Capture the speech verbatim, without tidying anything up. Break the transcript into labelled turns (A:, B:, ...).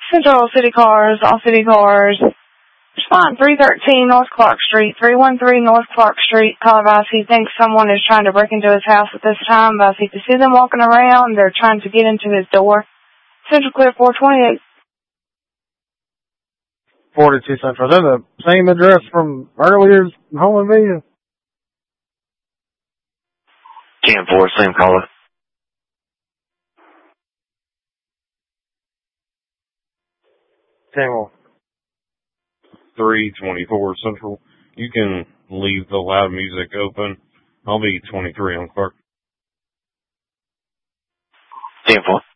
A: Central City Cars, all city cars. Respond three thirteen North Clark Street, three one three North Clark Street. Call advice. He thinks someone is trying to break into his house at this time. But if you see them walking around, they're trying to get into his door. Central Clear four twenty-eight.
B: forty-two Central. Is that the same address from earlier's home invasion?
C: ten four, same caller.
B: ten one.
D: three twenty-four Central. You can leave the loud music open. I'll be twenty-three on Clark.
C: ten four.